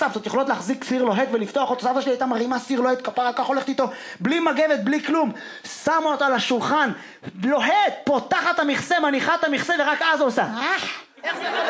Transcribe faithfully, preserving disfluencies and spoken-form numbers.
סבתות יכולות להחזיק סיר לוהט ולפתוח אותו. סבתא שלי הייתה מרימה סיר לוהט, כפרה כך הולכת איתו, בלי מגבת, בלי כלום. שמה אותו על השולחן, לוהט, פותחת המכסה, מניחה את המכסה ורק אז עושה.